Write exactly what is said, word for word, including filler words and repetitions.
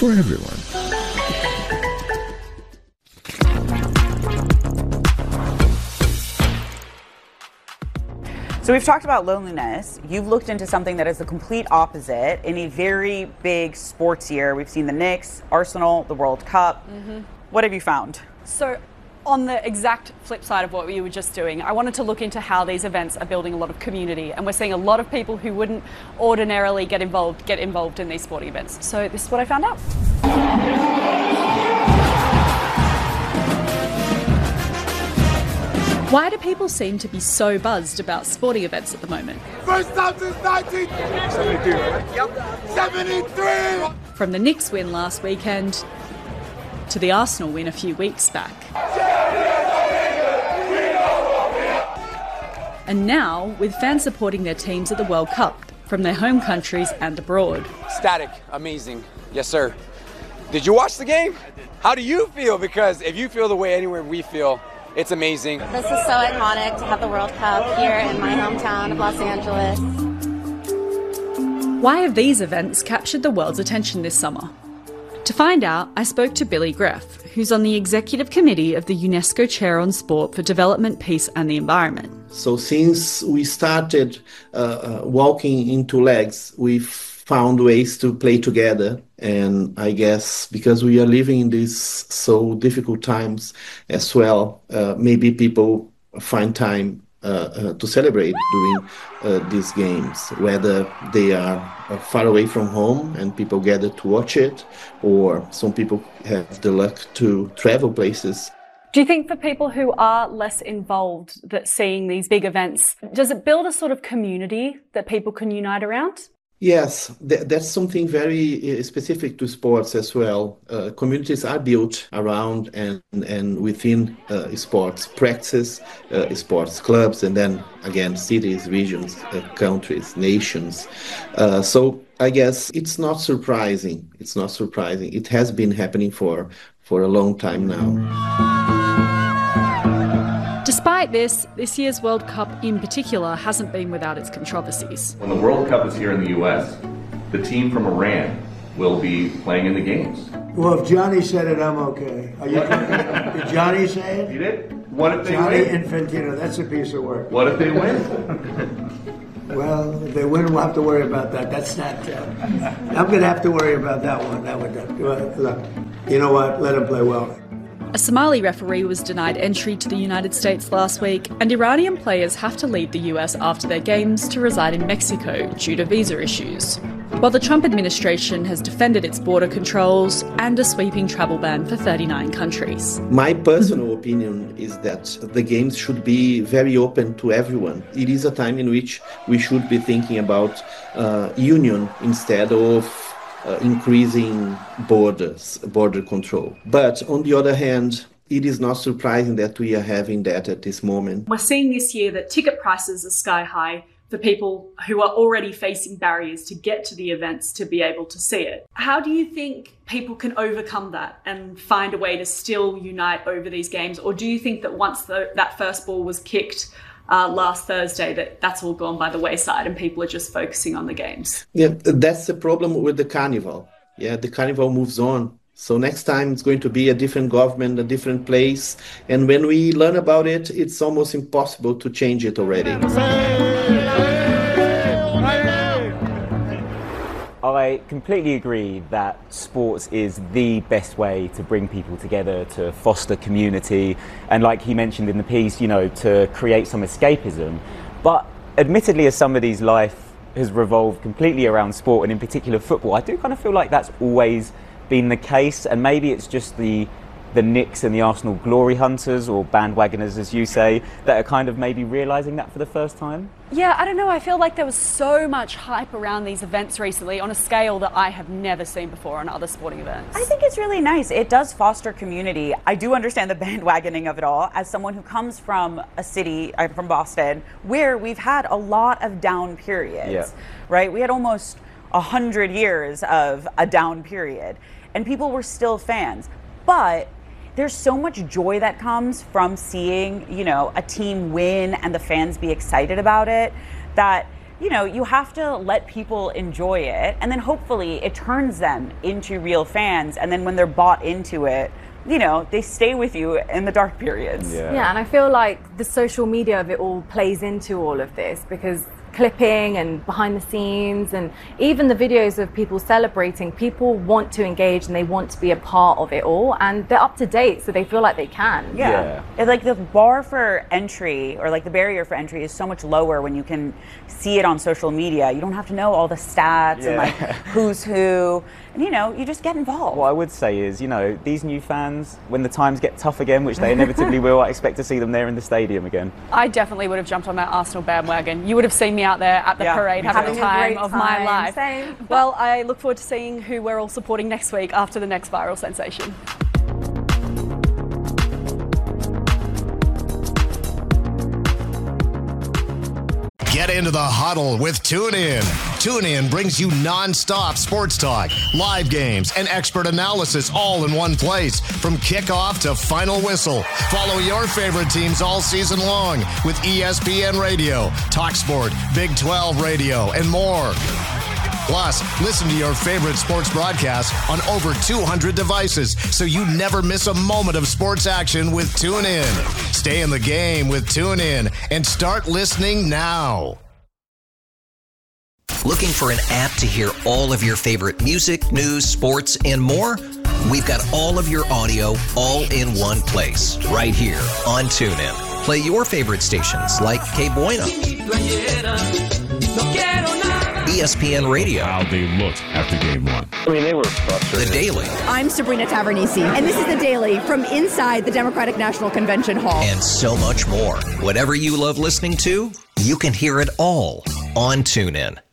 for everyone. So we've talked about loneliness. You've looked into something that is the complete opposite in a very big sports year. We've seen the Knicks, Arsenal, the World Cup. Mm-hmm. What have you found? So on the exact flip side of what we were just doing, I wanted to look into how these events are building a lot of community, and we're seeing a lot of people who wouldn't ordinarily get involved get involved in these sporting events. So this is what I found out. Why do people seem to be so buzzed about sporting events at the moment? First time since nineteen seventy-two, right? Yep. seventy-three! From the Knicks win last weekend to the Arsenal win a few weeks back. And now, with fans supporting their teams at the World Cup from their home countries and abroad. Static, amazing. Yes, sir. Did you watch the game? How do you feel? Because if you feel the way anywhere we feel, it's amazing. This is so iconic to have the World Cup here in my hometown of Los Angeles. Why have these events captured the world's attention this summer? To find out, I spoke to Billy Greff, who's on the executive committee of the UNESCO Chair on Sport for Development, Peace and the Environment. So since we started uh, uh, walking into legs, we've found ways to play together. And I guess because we are living in these so difficult times as well, uh, maybe people find time uh, uh, to celebrate during uh, these games, whether they are uh, far away from home and people gather to watch it, or some people have the luck to travel places. Do you think for people who are less involved, that seeing these big events, does it build a sort of community that people can unite around? Yes, th- that's something very uh, specific to sports as well. Uh, communities are built around and, and within uh, sports practices, uh, sports clubs, and then again, cities, regions, uh, countries, nations. Uh, so I guess it's not surprising. It's not surprising. It has been happening for, for a long time now. Despite this, this year's World Cup in particular hasn't been without its controversies. When the World Cup is here in the U S, the team from Iran will be playing in the games. Well, if Johnny said it, I'm okay. Are you Did Johnny say it? He did? What if they Johnny win? Infantino, that's a piece of work. What if they win? Well, if they win, we'll have to worry about that. That's not... Uh, I'm going to have to worry about that one. That one. Look, you know what? Let them play well. A Somali referee was denied entry to the United States last week, and Iranian players have to leave the U S after their games to reside in Mexico due to visa issues. While the Trump administration has defended its border controls and a sweeping travel ban for thirty-nine countries. My personal opinion is that the games should be very open to everyone. It is a time in which we should be thinking about uh, union instead of Uh, increasing borders, border control. But on the other hand, it is not surprising that we are having that at this moment. We're seeing this year that ticket prices are sky high for people who are already facing barriers to get to the events to be able to see it. How do you think people can overcome that and find a way to still unite over these games? Or do you think that once the, that first ball was kicked Uh, last Thursday, that that's all gone by the wayside and people are just focusing on the games? Yeah, that's the problem with the carnival. Yeah, the carnival moves on. So next time it's going to be a different government, a different place. And when we learn about it, it's almost impossible to change it already. I completely agree that sports is the best way to bring people together, to foster community, and like he mentioned in the piece, you know, to create some escapism. But admittedly, as somebody's life has revolved completely around sport, and in particular football, I do kind of feel like that's always been the case, and maybe it's just the the Knicks and the Arsenal glory hunters, or bandwagoners as you say, that are kind of maybe realising that for the first time? Yeah, I don't know, I feel like there was so much hype around these events recently on a scale that I have never seen before on other sporting events. I think it's really nice. It does foster community. I do understand the bandwagoning of it all. As someone who comes from a city, I'm from Boston, where we've had a lot of down periods, yeah. right? We had almost a hundred years of a down period, and people were still fans. But there's so much joy that comes from seeing, you know, a team win and the fans be excited about it, that you know, you have to let people enjoy it, and then hopefully it turns them into real fans, and then when they're bought into it, you know, they stay with you in the dark periods. Yeah. yeah, and I feel like the social media of it all plays into all of this, because clipping and behind the scenes and even the videos of people celebrating, people want to engage and they want to be a part of it all, and they're up to date, so they feel like they can. Yeah, Yeah. It's like the bar for entry, or like the barrier for entry, is so much lower when you can see it on social media. You don't have to know all the stats and Yeah. like who's who, and you know, you just get involved. What I would say is, you know, these new fans, when the times get tough again, which they inevitably will, I expect to see them there in the stadium again. I definitely would have jumped on that Arsenal bandwagon. You would have seen me out there at the Yeah, parade me having too. the Having a time great of my time. life. Same. Well, I look forward to seeing who we're all supporting next week after the next viral sensation. Get into the huddle with TuneIn. TuneIn brings you non-stop sports talk, live games, and expert analysis all in one place. From kickoff to final whistle, follow your favorite teams all season long with E S P N Radio, TalkSport, Big twelve Radio, and more. Plus, listen to your favorite sports broadcasts on over two hundred devices, so you never miss a moment of sports action with TuneIn. Stay in the game with TuneIn and start listening now. Looking for an app to hear all of your favorite music, news, sports, and more? We've got all of your audio all in one place, right here on TuneIn. Play your favorite stations like K Bueno, E S P N Radio. How they looked after game one. I mean, they were frustrated. The Daily. I'm Sabrina Tavernisi, and this is The Daily from inside the Democratic National Convention Hall. And so much more. Whatever you love listening to, you can hear it all on TuneIn.